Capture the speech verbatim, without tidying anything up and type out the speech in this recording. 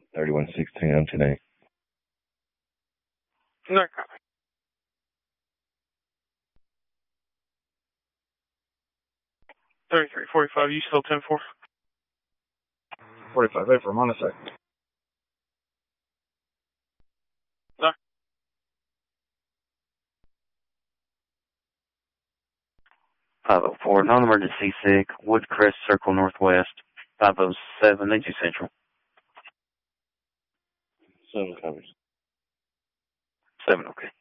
thirty-one sixteen, I'm today. No copy. thirty-three forty-five, you still ten four? forty-five eight for Monosec. No. five oh four, non-emergency sick, Woodcrest Circle Northwest, five oh seven, eight two Central. Seven copies. Seven, okay.